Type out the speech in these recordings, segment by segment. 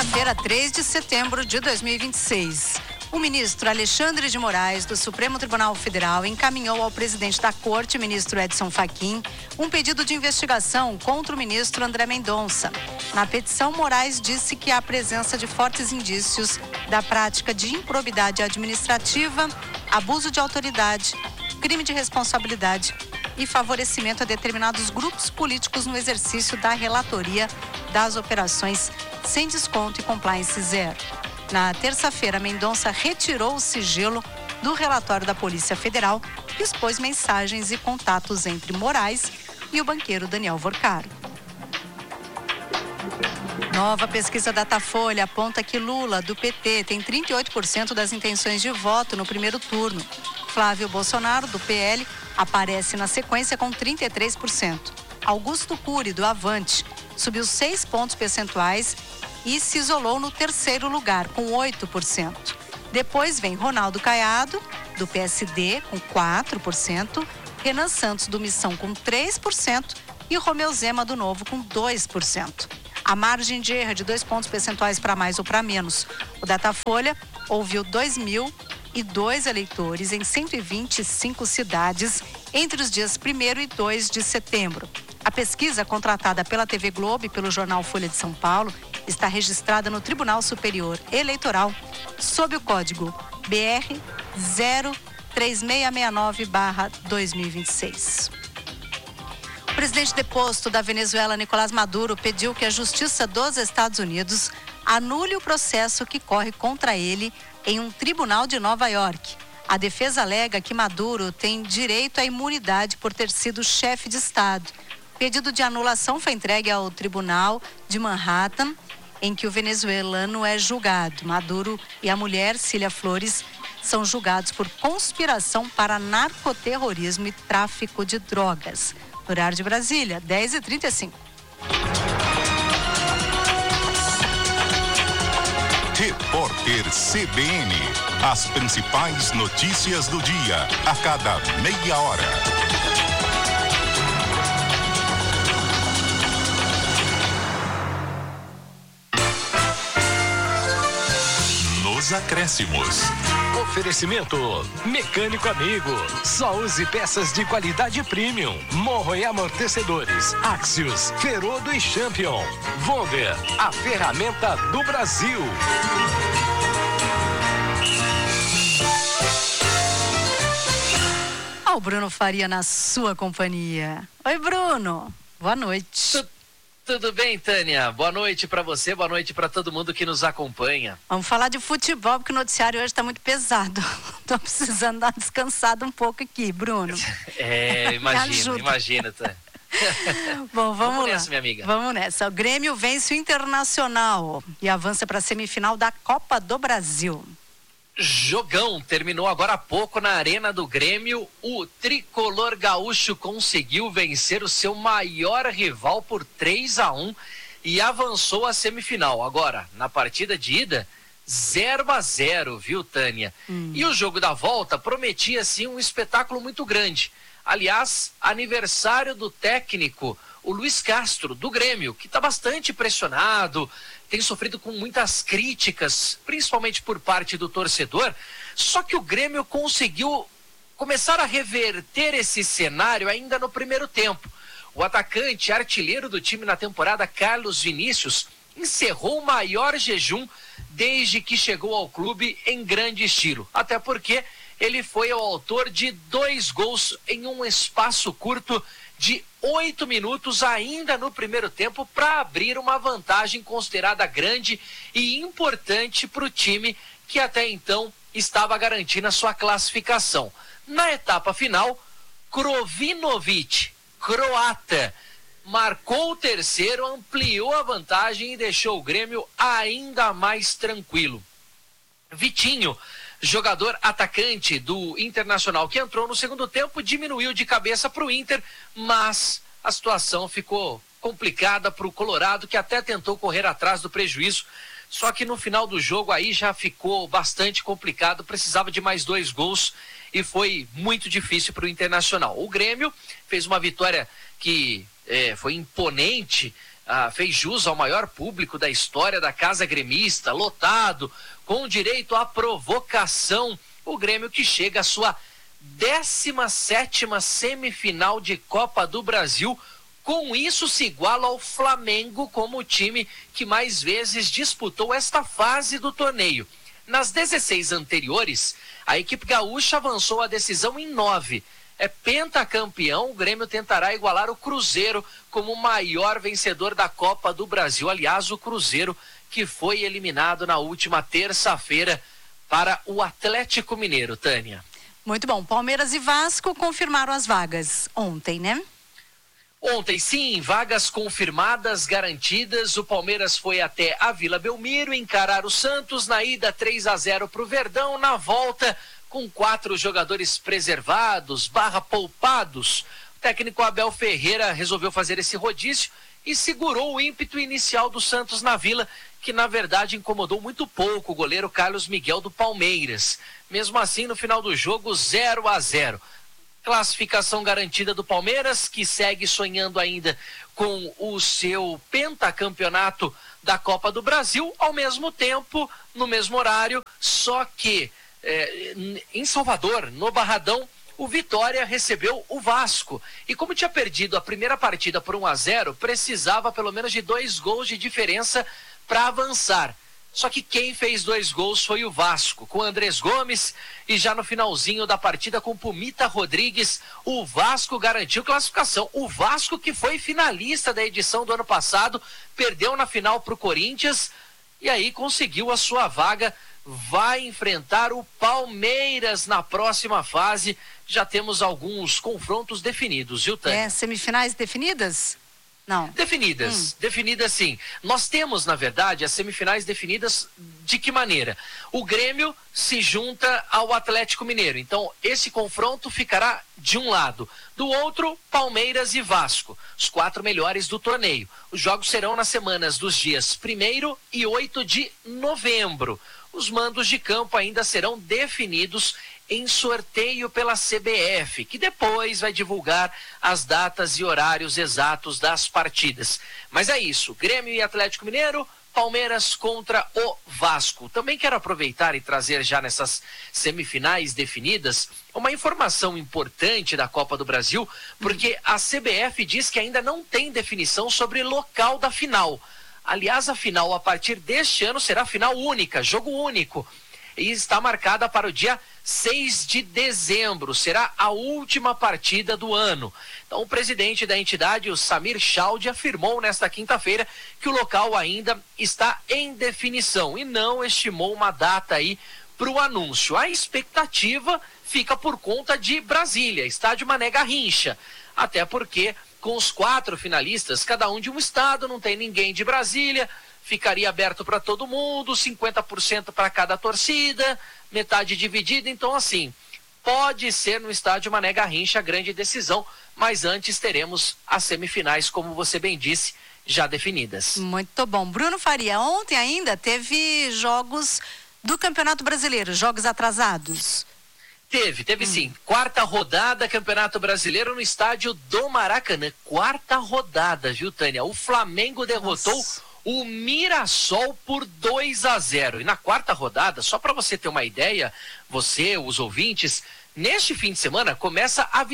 Quinta-feira, 3 de setembro de 2026. O ministro Alexandre de Moraes, do Supremo Tribunal Federal, encaminhou ao presidente da Corte, ministro Edson Fachin, um pedido de investigação contra o ministro André Mendonça. Na petição, Moraes disse que há presença de fortes indícios da prática de improbidade administrativa, abuso de autoridade, crime de responsabilidade e favorecimento a determinados grupos políticos no exercício da relatoria das operações sem desconto e compliance zero. Na terça-feira, Mendonça retirou o sigilo do relatório da Polícia Federal que expôs mensagens e contatos entre Moraes e o banqueiro Daniel Vorcaro. Nova pesquisa Datafolha aponta que Lula, do PT, tem 38% das intenções de voto no primeiro turno. Flávio Bolsonaro, do PL, aparece na sequência com 33%. Augusto Cury, do Avante, subiu 6 pontos percentuais e se isolou no terceiro lugar, com 8%. Depois vem Ronaldo Caiado, do PSD, com 4%, Renan Santos, do Missão, com 3% e Romeu Zema, do Novo, com 2%. A margem de erro é de 2 pontos percentuais para mais ou para menos. O Datafolha ouviu 2.002 eleitores em 125 cidades entre os dias 1º e 2 de setembro. A pesquisa, contratada pela TV Globo e pelo jornal Folha de São Paulo, está registrada no Tribunal Superior Eleitoral sob o código BR 03669/2026. O presidente deposto da Venezuela, Nicolás Maduro, pediu que a Justiça dos Estados Unidos anule o processo que corre contra ele em um tribunal de Nova York. A defesa alega que Maduro tem direito à imunidade por ter sido chefe de Estado. O pedido de anulação foi entregue ao Tribunal de Manhattan, em que o venezuelano é julgado. Maduro e a mulher, Cília Flores, são julgados por conspiração para narcoterrorismo e tráfico de drogas. Horário de Brasília, 10h35. Repórter CBN. As principais notícias do dia, a cada meia hora. Nos acréscimos. Oferecimento Mecânico Amigo. Só use peças de qualidade premium. Morro e amortecedores. Axios, Ferodo e Champion. Wonder, a ferramenta do Brasil. O Bruno Faria na sua companhia. Oi, Bruno. Boa noite. Tudo bem, Tânia? Boa noite para você, boa noite para todo mundo que nos acompanha. Vamos falar de futebol, porque o noticiário hoje está muito pesado. Estou precisando dar uma descansada um pouco aqui, Bruno. Imagina, Tânia. Bom, vamos nessa, lá. Minha amiga. Vamos nessa. O Grêmio vence o Internacional e avança para a semifinal da Copa do Brasil. Jogão, terminou agora há pouco na Arena do Grêmio. O tricolor gaúcho conseguiu vencer o seu maior rival por 3-1 e avançou à semifinal. Agora, na partida de ida, 0-0, viu, Tânia? E o jogo da volta prometia, sim, um espetáculo muito grande. Aliás, aniversário do técnico, o Luiz Castro, do Grêmio, que está bastante pressionado, tem sofrido com muitas críticas, principalmente por parte do torcedor. Só que o Grêmio conseguiu começar a reverter esse cenário ainda no primeiro tempo. O atacante artilheiro do time na temporada, Carlos Vinícius, encerrou o maior jejum desde que chegou ao clube em grande estilo. Até porque ele foi o autor de 2 gols em um espaço curto de 8 minutos ainda no primeiro tempo, para abrir uma vantagem considerada grande e importante para o time que até então estava garantindo a sua classificação. Na etapa final, Krovinovic, croata, marcou o terceiro, ampliou a vantagem e deixou o Grêmio ainda mais tranquilo. Vitinho, jogador atacante do Internacional, que entrou no segundo tempo, diminuiu de cabeça para o Inter, mas a situação ficou complicada para o Colorado, que até tentou correr atrás do prejuízo, só que no final do jogo aí já ficou bastante complicado, precisava de mais 2 gols e foi muito difícil para o Internacional. O Grêmio fez uma vitória que foi imponente fez jus ao maior público da história da Casa Gremista, lotado, com direito à provocação. O Grêmio que chega à sua 17ª semifinal de Copa do Brasil. Com isso se iguala ao Flamengo como o time que mais vezes disputou esta fase do torneio. Nas 16 anteriores, a equipe gaúcha avançou a decisão em 9. É pentacampeão, o Grêmio tentará igualar o Cruzeiro como o maior vencedor da Copa do Brasil. Aliás, o Cruzeiro que foi eliminado na última terça-feira para o Atlético Mineiro, Tânia. Muito bom. Palmeiras e Vasco confirmaram as vagas ontem, né? Ontem, sim, vagas confirmadas, garantidas. O Palmeiras foi até a Vila Belmiro encarar o Santos. Na ida, 3-0 para o Verdão. Na volta, com 4 jogadores preservados, poupados. O técnico Abel Ferreira resolveu fazer esse rodízio e segurou o ímpeto inicial do Santos na Vila, que na verdade incomodou muito pouco o goleiro Carlos Miguel do Palmeiras. Mesmo assim, no final do jogo, 0-0. Classificação garantida do Palmeiras, que segue sonhando ainda com o seu pentacampeonato da Copa do Brasil, ao mesmo tempo, no mesmo horário, só que em Salvador, no Barradão, o Vitória recebeu o Vasco. E como tinha perdido a primeira partida por 1-0, precisava pelo menos de 2 gols de diferença para avançar. Só que quem fez 2 gols foi o Vasco, com Andrés Gomes, e já no finalzinho da partida com Pumita Rodrigues, o Vasco garantiu classificação. O Vasco, que foi finalista da edição do ano passado, perdeu na final para o Corinthians e aí conseguiu a sua vaga. Vai enfrentar o Palmeiras na próxima fase. Já temos alguns confrontos definidos, viu, Tânia? Semifinais definidas? Não. Definidas sim. Nós temos, na verdade, as semifinais definidas de que maneira? O Grêmio se junta ao Atlético Mineiro. Então, esse confronto ficará de um lado. Do outro, Palmeiras e Vasco, os 4 melhores do torneio. Os jogos serão nas semanas dos dias 1º e 8 de novembro. Os mandos de campo ainda serão definidos em sorteio pela CBF, que depois vai divulgar as datas e horários exatos das partidas. Mas é isso, Grêmio e Atlético Mineiro, Palmeiras contra o Vasco. Também quero aproveitar e trazer já nessas semifinais definidas uma informação importante da Copa do Brasil, porque a CBF diz que ainda não tem definição sobre local da final. Aliás, a final a partir deste ano será final única, jogo único. E está marcada para o dia 6 de dezembro, será a última partida do ano. Então, o presidente da entidade, o Samir Chaldi, afirmou nesta quinta-feira que o local ainda está em definição e não estimou uma data aí para o anúncio. A expectativa fica por conta de Brasília, estádio Mané Garrincha, até porque com os 4 finalistas, cada um de um estado, não tem ninguém de Brasília, ficaria aberto para todo mundo, 50% para cada torcida, metade dividida. Então, assim, pode ser no estádio Mané Garrincha a grande decisão, mas antes teremos as semifinais, como você bem disse, já definidas. Muito bom. Bruno Faria, ontem ainda teve jogos do Campeonato Brasileiro, jogos atrasados. Teve sim. 4ª rodada, Campeonato Brasileiro no estádio do Maracanã. 4ª rodada, viu, Tânia? O Flamengo derrotou o Mirassol por 2-0. E na 4ª rodada, só para você ter uma ideia, você, os ouvintes, neste fim de semana começa a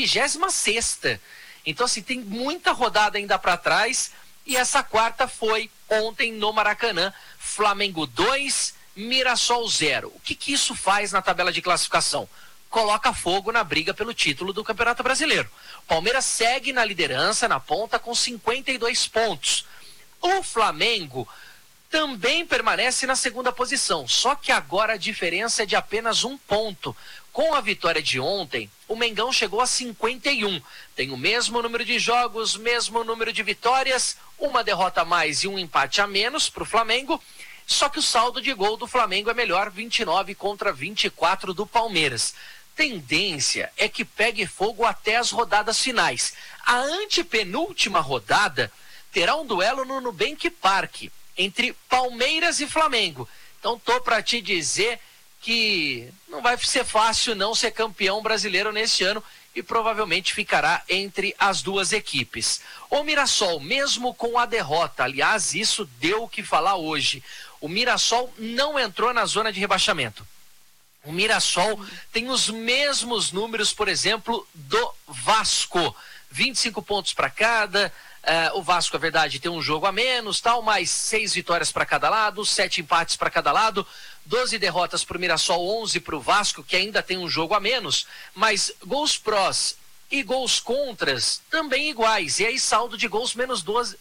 26ª. Então, assim, tem muita rodada ainda para trás. E essa 4ª foi ontem no Maracanã. Flamengo 2, Mirassol 0. O que isso faz na tabela de classificação? Coloca fogo na briga pelo título do Campeonato Brasileiro. O Palmeiras segue na liderança, na ponta, com 52 pontos. O Flamengo também permanece na 2ª posição, só que agora a diferença é de apenas 1 ponto. Com a vitória de ontem, o Mengão chegou a 51. Tem o mesmo número de jogos, mesmo número de vitórias, uma derrota a mais e um empate a menos para o Flamengo. Só que o saldo de gol do Flamengo é melhor, 29 contra 24 do Palmeiras. Tendência é que pegue fogo até as rodadas finais. A antepenúltima rodada terá um duelo no Nubank Park entre Palmeiras e Flamengo. Então tô para te dizer que não vai ser fácil não ser campeão brasileiro neste ano. e provavelmente ficará entre as duas equipes. O Mirassol, mesmo com a derrota, aliás, isso deu o que falar hoje, o Mirassol não entrou na zona de rebaixamento. O Mirassol tem os mesmos números, por exemplo, do Vasco. 25 pontos para cada. O Vasco, a verdade, tem um jogo a menos, mais 6 vitórias para cada lado, 7 empates para cada lado, 12 derrotas para o Mirassol, 11 para o Vasco, que ainda tem um jogo a menos, mas gols prós e gols contras também iguais. E aí saldo de gols menos 12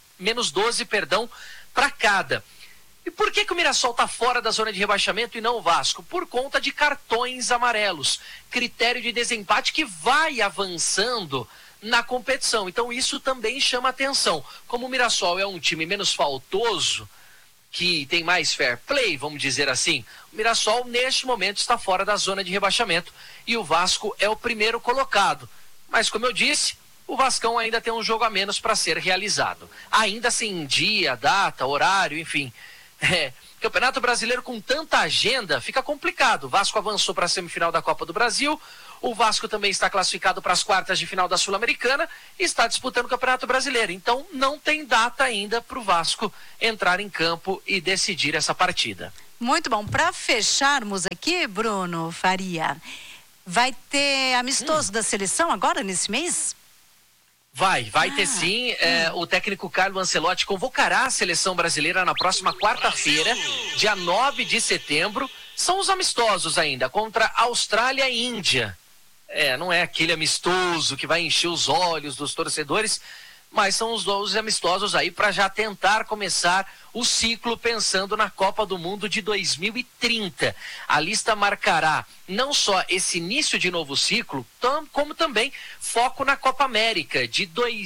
para cada. E por que o Mirassol está fora da zona de rebaixamento e não o Vasco? Por conta de cartões amarelos. Critério de desempate que vai avançando na competição. Então isso também chama atenção. Como o Mirassol é um time menos faltoso, que tem mais fair play, vamos dizer assim, o Mirassol neste momento está fora da zona de rebaixamento e o Vasco é o primeiro colocado. Mas como eu disse, o Vascão ainda tem um jogo a menos para ser realizado. Ainda sem dia, data, horário, enfim. Campeonato Brasileiro com tanta agenda fica complicado. O Vasco avançou para a semifinal da Copa do Brasil, o Vasco também está classificado para as quartas de final da Sul-Americana e está disputando o Campeonato Brasileiro. Então não tem data ainda para o Vasco entrar em campo e decidir essa partida. Muito bom. Para fecharmos aqui, Bruno Faria, vai ter amistoso da seleção agora nesse mês? Vai ter sim. O técnico Carlo Ancelotti convocará a seleção brasileira na próxima quarta-feira, dia 9 de setembro. São os amistosos ainda, contra Austrália e Índia. Não é aquele amistoso que vai encher os olhos dos torcedores, mas são os 12 amistosos aí para já tentar começar o ciclo pensando na Copa do Mundo de 2030. A lista marcará não só esse início de novo ciclo, como também foco na Copa América de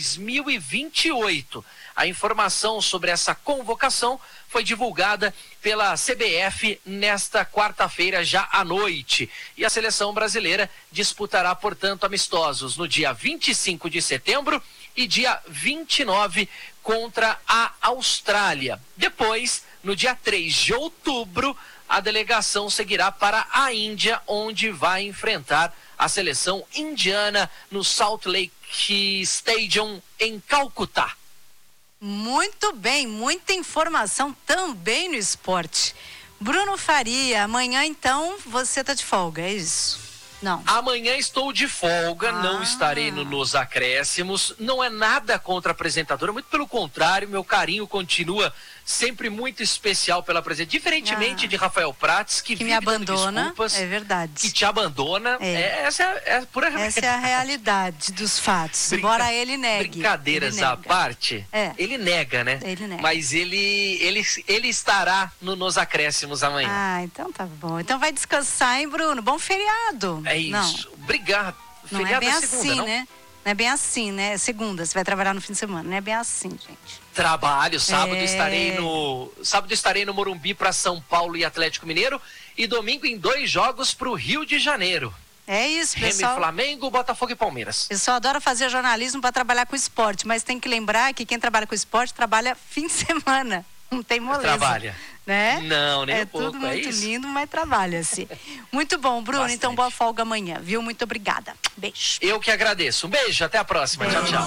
2028. A informação sobre essa convocação foi divulgada pela CBF nesta quarta-feira já à noite. E a seleção brasileira disputará, portanto, amistosos no dia 25 de setembro e dia 29 contra a Austrália. Depois, no dia 3 de outubro, a delegação seguirá para a Índia, onde vai enfrentar a seleção indiana no Salt Lake Stadium em Calcutá. Muito bem, muita informação também no esporte. Bruno Faria, amanhã então você está de folga, é isso? Não. Amanhã estou de folga, não estarei nos acréscimos. Não é nada contra a apresentadora, muito pelo contrário, meu carinho continua sempre muito especial pela apresentadora. Diferentemente de Rafael Prates, que me abandona, desculpas, é verdade. Que te abandona. Essa é a realidade dos fatos, embora ele negue. Brincadeiras à parte, ele nega, né? Ele nega. Mas ele estará nos acréscimos amanhã. Então tá bom. Então vai descansar, hein, Bruno? Bom feriado. É isso. Não. Obrigado. Não feriado é bem segunda, assim, não? né? Não é bem assim, né? Segunda, você vai trabalhar no fim de semana. Não é bem assim, gente. Trabalho. Sábado estarei no Morumbi para São Paulo e Atlético Mineiro. E domingo em 2 jogos para o Rio de Janeiro. É isso, pessoal. Remy, Flamengo, Botafogo e Palmeiras. O pessoal adora fazer jornalismo para trabalhar com esporte, mas tem que lembrar que quem trabalha com esporte trabalha fim de semana. Não tem moleza. Trabalha. Né? Não, nem um pouco. Tudo muito lindo, mas trabalha-se. Muito bom, Bruno. Bastante. Então boa folga amanhã, viu? Muito obrigada. Beijo. Eu que agradeço. Um beijo, até a próxima. Tchau, tchau.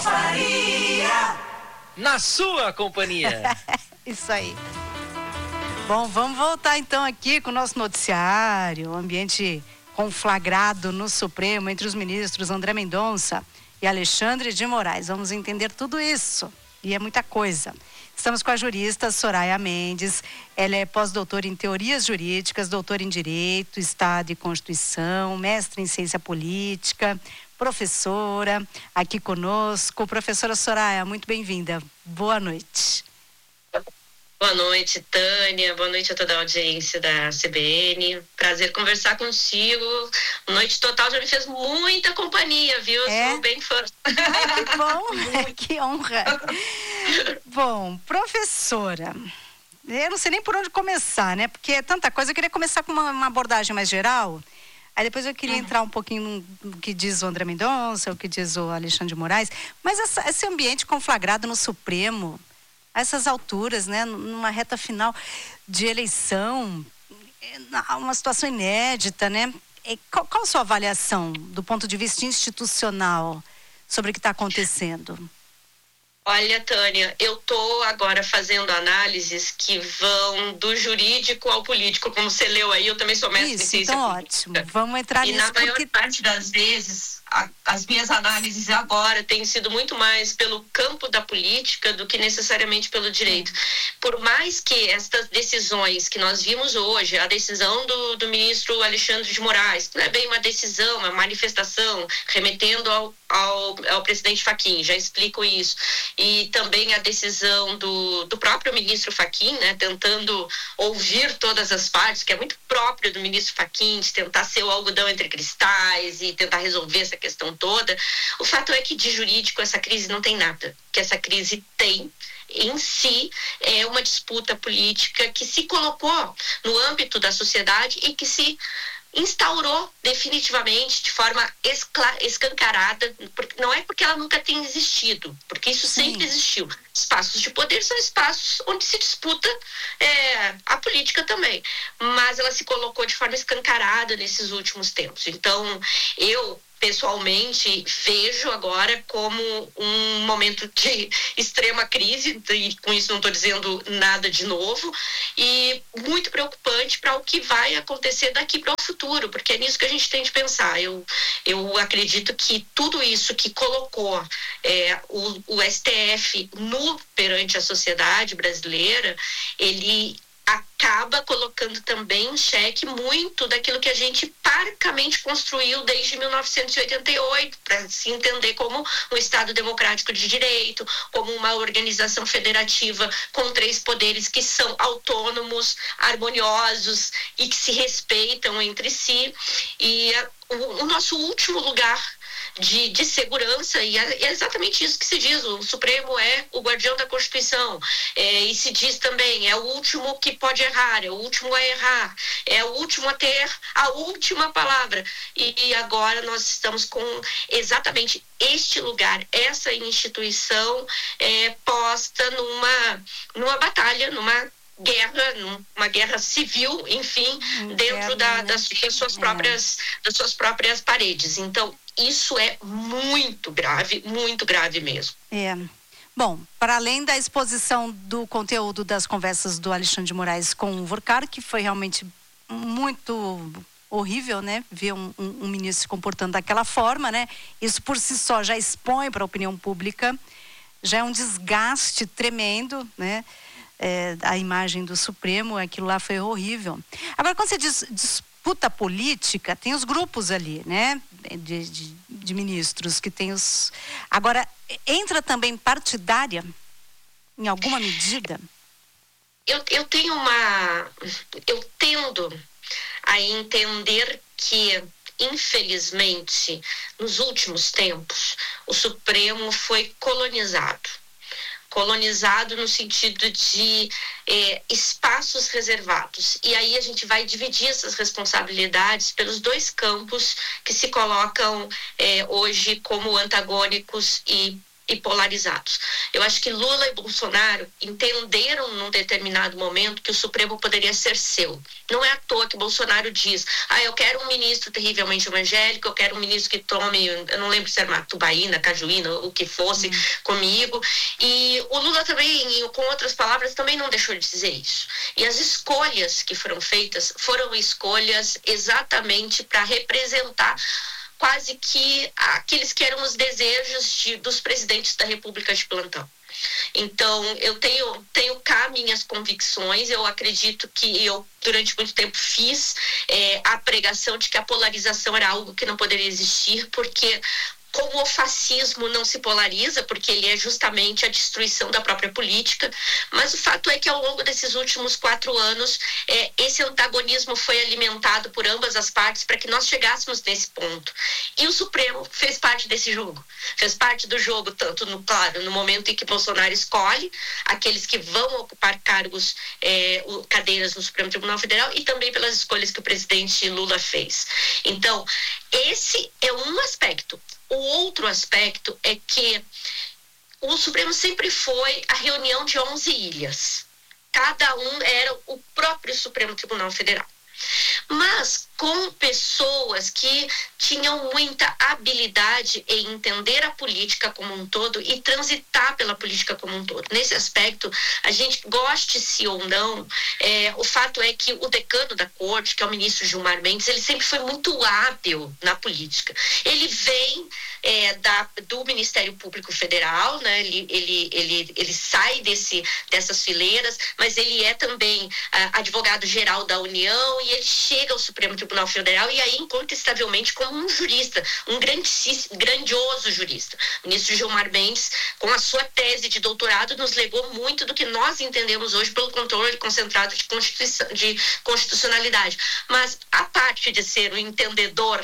Na sua companhia. Isso aí. Bom, vamos voltar então aqui com o nosso noticiário, ambiente conflagrado no Supremo entre os ministros André Mendonça e Alexandre de Moraes. Vamos entender tudo isso. E é muita coisa. Estamos com a jurista Soraya Mendes. Ela é pós-doutora em Teorias Jurídicas, doutora em Direito, Estado e Constituição, mestre em Ciência Política, professora aqui conosco. Professora Soraya, muito bem-vinda. Boa noite. Boa noite, Tânia. Boa noite a toda a audiência da CBN. Prazer conversar contigo. Noite Total já me fez muita companhia, viu? Eu sou bem fã. Que bom, que honra. Bom, professora, eu não sei nem por onde começar, né? Porque é tanta coisa. Eu queria começar com uma abordagem mais geral. Aí depois eu queria entrar um pouquinho no que diz o André Mendonça, o que diz o Alexandre de Moraes. Mas esse ambiente conflagrado no Supremo, a essas alturas, né, numa reta final de eleição, uma situação inédita, né? qual a sua avaliação do ponto de vista institucional sobre o que está acontecendo? Olha, Tânia, eu estou agora fazendo análises que vão do jurídico ao político, como você leu aí, eu também sou mestre em ciência então política. Ótimo, vamos entrar nisso. E na maior parte das vezes, as minhas análises agora têm sido muito mais pelo campo da política do que necessariamente pelo direito. Por mais que estas decisões que nós vimos hoje, a decisão do ministro Alexandre de Moraes, que não é bem uma decisão, é uma manifestação, remetendo ao presidente Fachin, já explico isso. E também a decisão do próprio ministro Fachin, né, tentando ouvir todas as partes, que é muito próprio do ministro Fachin, de tentar ser o algodão entre cristais e tentar resolver essa questão toda. O fato é que de jurídico essa crise não tem nada. Que essa crise tem em si é uma disputa política que se colocou no âmbito da sociedade e que se instaurou definitivamente de forma escancarada, não é porque ela nunca tenha existido, porque isso sempre existiu. Espaços de poder são espaços onde se disputa a política também, mas ela se colocou de forma escancarada nesses últimos tempos. Então, eu pessoalmente vejo agora como um momento de extrema crise, e com isso não estou dizendo nada de novo, e muito preocupante para o que vai acontecer daqui para o futuro, porque é nisso que a gente tem de pensar. Eu acredito que tudo isso que colocou o STF nu perante a sociedade brasileira, ele acaba colocando também em xeque muito daquilo que a gente parcamente construiu desde 1988, para se entender como um Estado democrático de direito, como uma organização federativa com 3 poderes que são autônomos, harmoniosos e que se respeitam entre si. E o nosso último lugar de segurança, e é exatamente isso que se diz, o Supremo é o guardião da Constituição, e se diz também, é o último que pode errar, é o último a errar, é o último a ter a última palavra, e agora nós estamos com exatamente este lugar, essa instituição posta numa batalha, numa guerra civil, enfim, dentro das suas próprias paredes. Então, isso é muito grave mesmo. Bom, para além da exposição do conteúdo das conversas do Alexandre de Moraes com o Wurcar, que foi realmente muito horrível, né? Ver um ministro se comportando daquela forma, né? Isso por si só já expõe para a opinião pública, já é um desgaste tremendo, né? A imagem do Supremo, aquilo lá foi horrível. Agora, quando você diz disputa política, tem os grupos ali, né? De ministros que tem os... Agora, entra também partidária, em alguma medida? Eu tendo a entender que, infelizmente, nos últimos tempos, o Supremo foi colonizado no sentido de espaços reservados. E aí a gente vai dividir essas responsabilidades pelos 2 campos que se colocam hoje como antagônicos e polarizados. Eu acho que Lula e Bolsonaro entenderam num determinado momento que o Supremo poderia ser seu. Não é à toa que Bolsonaro diz, eu quero um ministro terrivelmente evangélico, eu quero um ministro que tome, eu não lembro se era uma tubaína, cajuína, o que fosse comigo. E o Lula também, com outras palavras, também não deixou de dizer isso. E as escolhas que foram feitas foram escolhas exatamente para representar quase que aqueles que eram os desejos dos presidentes da República de plantão. Então, eu tenho cá minhas convicções, eu acredito que eu, durante muito tempo, fiz a pregação de que a polarização era algo que não poderia existir, porque como o fascismo não se polariza, porque ele é justamente a destruição da própria política, mas o fato é que ao longo desses últimos 4 anos, esse antagonismo foi alimentado por ambas as partes para que nós chegássemos nesse ponto. E o Supremo fez parte desse jogo. Fez parte do jogo, tanto no momento em que Bolsonaro escolhe aqueles que vão ocupar cargos, cadeiras no Supremo Tribunal Federal, e também pelas escolhas que o presidente Lula fez. Então, esse é um aspecto. O outro aspecto é que o Supremo sempre foi a reunião de 11 ilhas. Cada um era o próprio Supremo Tribunal Federal. mas com pessoas que tinham muita habilidade em entender a política como um todo e transitar pela política como um todo. Nesse aspecto, a gente goste-se ou não, o fato é que o decano da corte, que é o ministro Gilmar Mendes, ele sempre foi muito hábil na política. Ele vem do Ministério Público Federal, né? Ele sai dessas fileiras, mas ele é também advogado-geral da União e ele chega ao Supremo Tribunal Federal e aí incontestavelmente como um jurista, um grandioso jurista. O ministro Gilmar Mendes, com a sua tese de doutorado, nos legou muito do que nós entendemos hoje pelo controle concentrado de constitucionalidade. Mas a parte de ser um entendedor,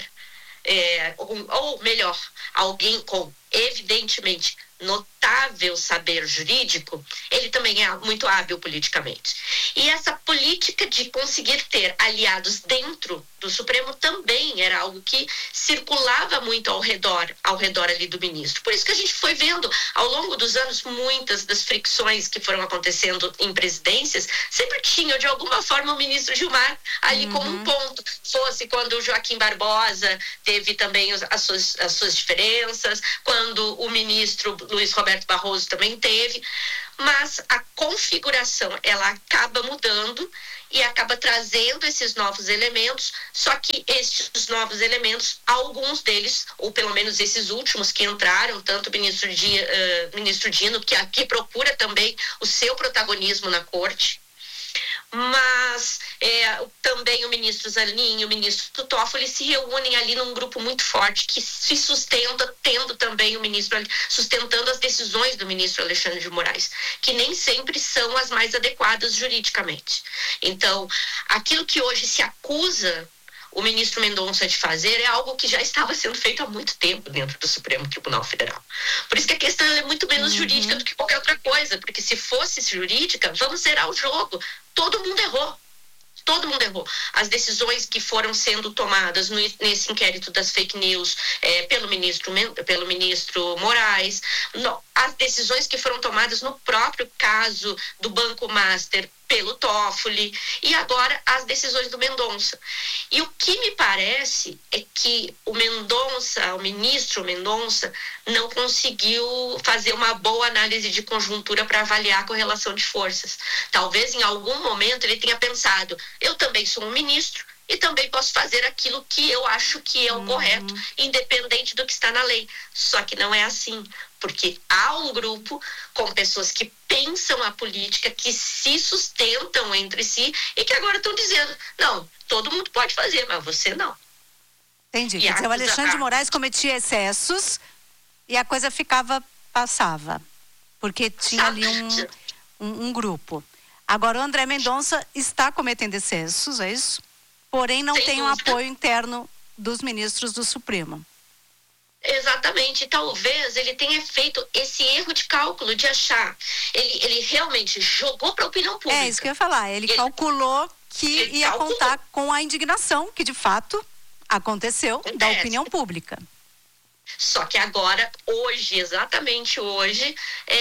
ou melhor, alguém com evidentemente notável saber jurídico, ele também é muito hábil politicamente. E essa política de conseguir ter aliados dentro do Supremo também era algo que circulava muito ao redor ali do ministro. Por isso que a gente foi vendo ao longo dos anos muitas das fricções que foram acontecendo em presidências, sempre tinham de alguma forma o ministro Gilmar ali como um ponto. Fosse quando o Joaquim Barbosa teve também as suas diferenças, quando o ministro Luiz Roberto Barroso também teve, mas a configuração ela acaba mudando e acaba trazendo esses novos elementos, só que estes novos elementos, alguns deles, ou pelo menos esses últimos que entraram, tanto o ministro Dino, que aqui procura também o seu protagonismo na corte, mas também o ministro Zanin e o ministro Toffoli se reúnem ali num grupo muito forte que se sustenta, tendo também o ministro sustentando as decisões do ministro Alexandre de Moraes, que nem sempre são as mais adequadas juridicamente. Então, aquilo que hoje se acusa o ministro Mendonça de fazer é algo que já estava sendo feito há muito tempo dentro do Supremo Tribunal Federal. Por isso que a questão é muito menos jurídica do que qualquer outra coisa, porque se fosse jurídica, vamos zerar o jogo. Todo mundo errou. Todo mundo errou. As decisões que foram sendo tomadas nesse inquérito das fake news pelo ministro Moraes, as decisões que foram tomadas no próprio caso do Banco Master pelo Toffoli e agora as decisões do Mendonça. E o que me parece é que o ministro Mendonça não conseguiu fazer uma boa análise de conjuntura para avaliar a correlação de forças. Talvez em algum momento ele tenha pensado, eu também sou um ministro e também posso fazer aquilo que eu acho que é o correto, independente do que está na lei. Só que não é assim, porque há um grupo com pessoas que pensam a política, que se sustentam entre si e que agora estão dizendo, não, todo mundo pode fazer, mas você não. Entendi. Quer dizer, o Alexandre de Moraes cometia excessos e a coisa passava, porque tinha ali um grupo. Agora o André Mendonça está cometendo excessos, é isso? Porém não tem um apoio interno dos ministros do Supremo. Exatamente, talvez ele tenha feito esse erro de cálculo de achar, ele realmente jogou para a opinião pública. É isso que eu ia falar, ele calculou que ia contar com a indignação que de fato aconteceu da opinião pública. Só que agora, hoje, exatamente hoje,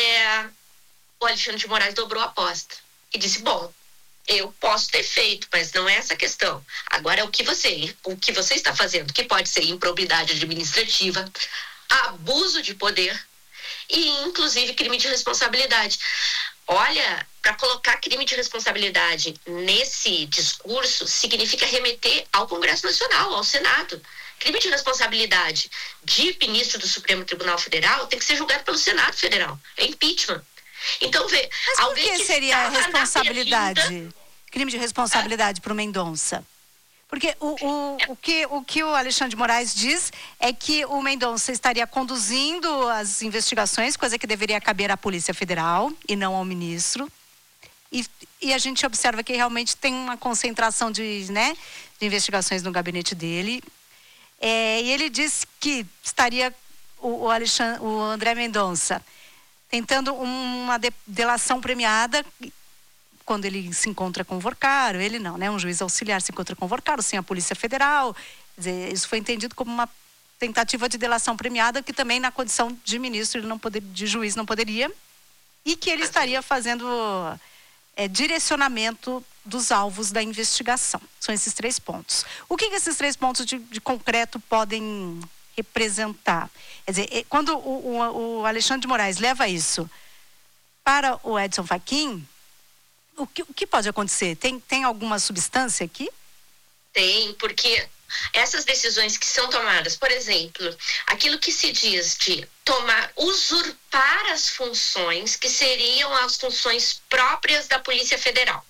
o Alexandre de Moraes dobrou a aposta e disse, bom, eu posso ter feito, mas não é essa a questão. Agora é o que você está fazendo, que pode ser improbidade administrativa, abuso de poder e, inclusive, crime de responsabilidade. Olha, para colocar crime de responsabilidade nesse discurso significa remeter ao Congresso Nacional, ao Senado. Crime de responsabilidade de ministro do Supremo Tribunal Federal tem que ser julgado pelo Senado Federal. É impeachment. Então, mas por que seria responsabilidade? Crime de responsabilidade para o Mendonça? Porque o que o Alexandre de Moraes diz é que o Mendonça estaria conduzindo as investigações, coisa que deveria caber à Polícia Federal e não ao ministro. E a gente observa que realmente tem uma concentração de investigações no gabinete dele. E ele diz que estaria o André Mendonça tentando uma delação premiada quando ele se encontra com o Vorcaro. Ele não, né? Um juiz auxiliar se encontra com o Vorcaro, sem a Polícia Federal. Quer dizer, isso foi entendido como uma tentativa de delação premiada, que também na condição de ministro, de juiz não poderia. E que ele estaria fazendo direcionamento dos alvos da investigação. São esses 3 pontos. O que esses 3 pontos de concreto podem representar? Quer dizer, quando o Alexandre de Moraes leva isso para o Edson Fachin, o que pode acontecer? Tem alguma substância aqui? Tem, porque essas decisões que são tomadas, por exemplo, aquilo que se diz de usurpar as funções que seriam as funções próprias da Polícia Federal.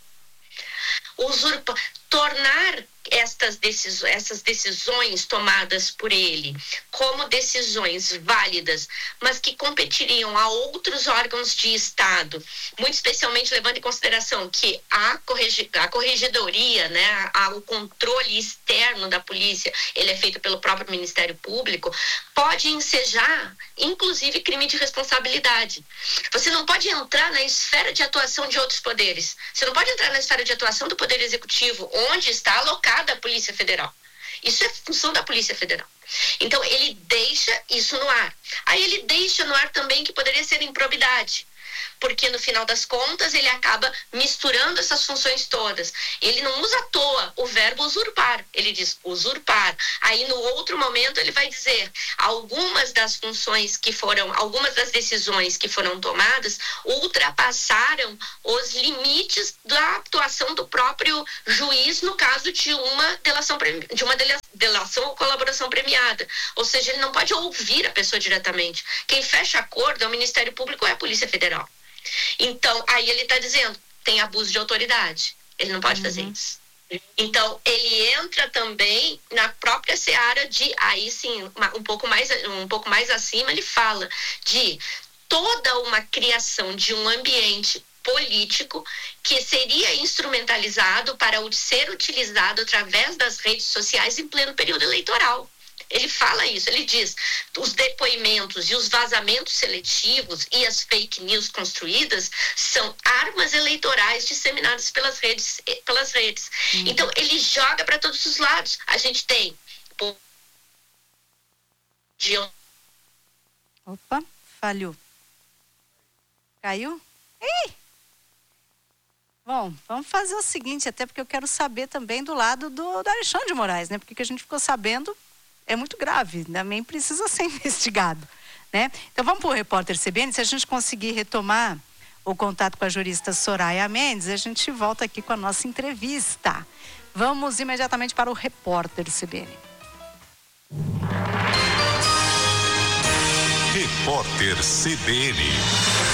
Tornar essas decisões tomadas por ele como decisões válidas, mas que competiriam a outros órgãos de Estado, muito especialmente levando em consideração que a corregedoria, né, o controle externo da polícia, ele é feito pelo próprio Ministério Público, pode ensejar, inclusive, crime de responsabilidade. Você não pode entrar na esfera de atuação de outros poderes. Você não pode entrar na esfera de atuação do Poder Executivo, onde está alocada a Polícia Federal. Isso é função da Polícia Federal. Então, ele deixa isso no ar. Aí ele deixa no ar também que poderia ser improbidade, porque no final das contas ele acaba misturando essas funções todas. Ele não usa à toa o verbo usurpar, ele diz usurpar. Aí no outro momento ele vai dizer algumas das decisões que foram tomadas ultrapassaram os limites da atuação do próprio juiz no caso de uma delação ou colaboração premiada. Ou seja, ele não pode ouvir a pessoa diretamente. Quem fecha acordo é o Ministério Público ou é a Polícia Federal. Então, aí ele está dizendo, tem abuso de autoridade. Ele não pode fazer isso. Então, ele entra também na própria seara de, aí sim, um pouco mais acima, ele fala de toda uma criação de um ambiente político que seria instrumentalizado para ser utilizado através das redes sociais em pleno período eleitoral. Ele fala isso, ele diz, os depoimentos e os vazamentos seletivos e as fake news construídas são armas eleitorais disseminadas pelas redes. Então, ele joga para todos os lados. A gente tem... Opa, falhou. Caiu? Ih! Bom, vamos fazer o seguinte, até porque eu quero saber também do lado do Alexandre de Moraes, né? Porque que a gente ficou sabendo... é muito grave, também precisa ser investigado, né? Então vamos para o repórter CBN, se a gente conseguir retomar o contato com a jurista Soraya Mendes, a gente volta aqui com a nossa entrevista. Vamos imediatamente para o repórter CBN. Repórter CBN.